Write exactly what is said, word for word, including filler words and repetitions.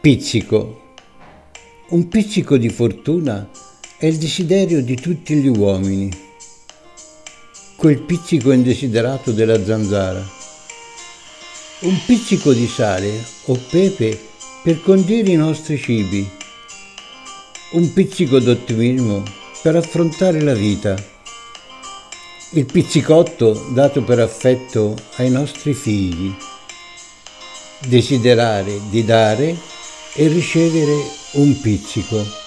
Pizzico. Un pizzico di fortuna è il desiderio di tutti gli uomini. Quel pizzico indesiderato della zanzara. Un pizzico di sale o pepe per condire i nostri cibi. Un pizzico d'ottimismo per affrontare la vita. Il pizzicotto dato per affetto ai nostri figli. Desiderare di dare e ricevere un pizzico.